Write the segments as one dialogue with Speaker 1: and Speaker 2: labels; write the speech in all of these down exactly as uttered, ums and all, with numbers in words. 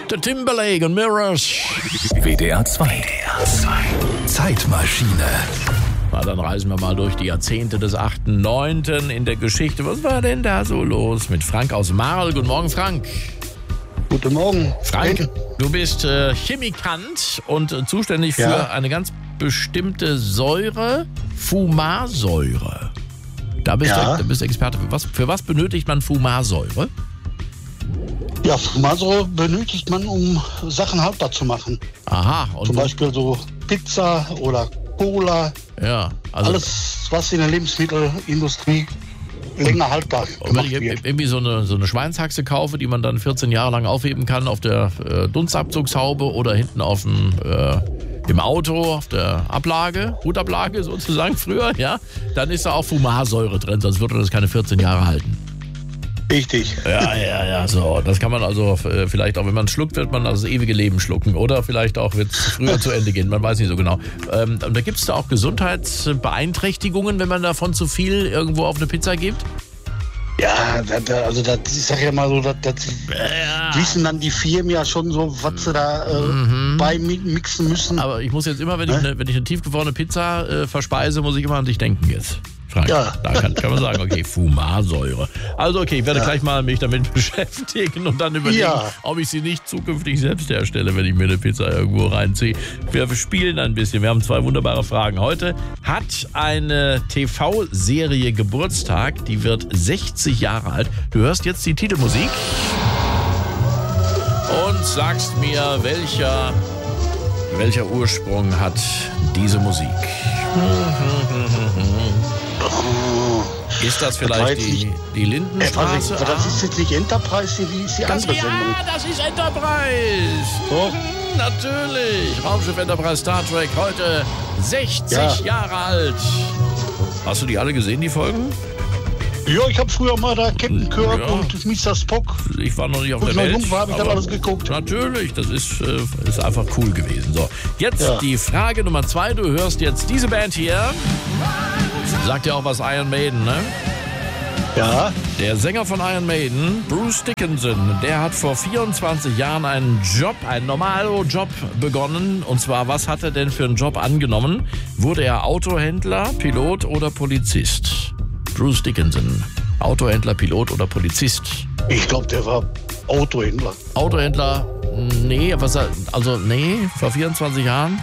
Speaker 1: The Timberlake und Mirrors.
Speaker 2: W D R zwei. Zeitmaschine.
Speaker 1: Na, dann reisen wir mal durch die Jahrzehnte des achten neunten in der Geschichte. Was war denn da so los mit Frank aus Marl? Guten Morgen, Frank.
Speaker 3: Guten Morgen.
Speaker 1: Frank, du bist äh, Chemikant und äh, zuständig für
Speaker 3: Ja.
Speaker 1: eine ganz bestimmte Säure, Fumarsäure. Da bist,
Speaker 3: Ja.
Speaker 1: du, da bist du Experte. Für was, für was benötigt man Fumarsäure?
Speaker 3: Ja, Fumarsäure benötigt man, um Sachen haltbar zu machen.
Speaker 1: Aha. Und
Speaker 3: Zum
Speaker 1: wo-
Speaker 3: Beispiel so Pizza oder Cola.
Speaker 1: Ja, also
Speaker 3: Alles, was in der Lebensmittelindustrie länger haltbar
Speaker 1: und wenn
Speaker 3: gemacht
Speaker 1: ich
Speaker 3: wird.
Speaker 1: irgendwie so eine, so eine Schweinshaxe kaufe, die man dann vierzehn Jahre lang aufheben kann auf der äh, Dunstabzugshaube oder hinten auf dem, äh, im Auto, auf der Ablage, Hutablage sozusagen früher, ja, dann ist da auch Fumarsäure drin, sonst würde das keine vierzehn Jahre halten.
Speaker 3: Richtig.
Speaker 1: Ja, ja, ja, so. Das kann man also äh, vielleicht auch, wenn man schluckt, wird man das ewige Leben schlucken. Oder vielleicht auch wird es früher zu Ende gehen. Man weiß nicht so genau. Ähm, und da gibt es da auch Gesundheitsbeeinträchtigungen, wenn man davon zu viel irgendwo auf eine Pizza gibt?
Speaker 3: Ja, da, da, also das, ich sag ja mal so, das, das
Speaker 1: Ja.
Speaker 3: wissen dann die Firmen ja schon so, was sie da äh, beimixen müssen.
Speaker 1: Aber ich muss jetzt immer, wenn ich eine, wenn ich eine tiefgefrorene Pizza äh, verspeise, muss ich immer an dich denken jetzt. Frank.
Speaker 3: Ja.
Speaker 1: Da kann, kann man sagen, okay, Fumarsäure. Also okay, ich werde gleich mal mich damit beschäftigen und dann überlegen,
Speaker 3: Ja.
Speaker 1: ob ich sie nicht zukünftig selbst herstelle, wenn ich mir eine Pizza irgendwo reinziehe. Wir spielen ein bisschen. Wir haben zwei wunderbare Fragen. Heute hat eine T V-Serie Geburtstag, die wird sechzig Jahre alt. Du hörst jetzt die Titelmusik und sagst mir, welcher, welcher Ursprung hat diese Musik? Ist das vielleicht
Speaker 3: weiß
Speaker 1: die,
Speaker 3: ich.
Speaker 1: die
Speaker 3: Äh,
Speaker 1: Lindenstraße?
Speaker 3: also, das ist jetzt nicht Enterprise, die ist die
Speaker 1: das,
Speaker 3: andere Sendung.
Speaker 1: ja, das ist Enterprise.
Speaker 3: So.
Speaker 1: Hm, natürlich. Raumschiff Enterprise Star Trek, heute sechzig
Speaker 3: Ja.
Speaker 1: Jahre alt. Hast du die alle gesehen, die Folgen?
Speaker 3: Ja, ich habe früher mal da Captain Kirk
Speaker 1: Ja.
Speaker 3: und Mister Spock.
Speaker 1: Ich war noch nicht auf
Speaker 3: Wo
Speaker 1: der
Speaker 3: ich noch
Speaker 1: Welt.
Speaker 3: jung war, habe ich das
Speaker 1: aber
Speaker 3: alles geguckt.
Speaker 1: Natürlich, das ist, äh, ist einfach cool gewesen. So, jetzt
Speaker 3: Ja.
Speaker 1: die Frage Nummer zwei. Du hörst jetzt diese Band hier. Sagt ja auch was Iron Maiden, ne?
Speaker 3: Ja,
Speaker 1: Der Sänger von Iron Maiden, Bruce Dickinson, der hat vor vierundzwanzig Jahren einen Job, einen normalen Job begonnen. Und zwar, was hat er denn für einen Job angenommen? Wurde er Autohändler, Pilot oder Polizist? Bruce Dickinson, Autohändler, Pilot oder Polizist?
Speaker 3: ich glaube, der war Autohändler.
Speaker 1: Autohändler, nee, was er, also nee, vor vierundzwanzig Jahren?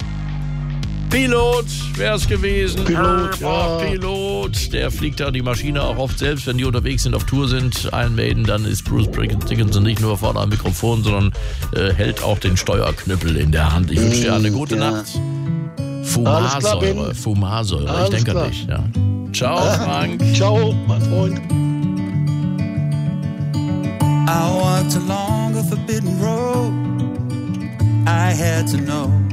Speaker 1: Pilot wäre es gewesen.
Speaker 3: Pilot, ja.
Speaker 1: Pilot. Der fliegt da die Maschine auch oft selbst, wenn die unterwegs sind, auf Tour sind. Iron Maiden, dann ist Bruce Dickinson nicht nur vorne am Mikrofon, sondern äh, hält auch den Steuerknüppel in der Hand. Ich wünsche dir eine gute
Speaker 3: ja.
Speaker 1: Nacht.
Speaker 3: Alles klar,
Speaker 1: Fumarsäure,
Speaker 3: Ben.
Speaker 1: Fumarsäure. Ich
Speaker 3: Alles
Speaker 1: denke an
Speaker 3: klar.
Speaker 1: dich. Ja. Ciao, Frank.
Speaker 3: Ciao, mein Freund.
Speaker 4: I walked along a forbidden road. I had to know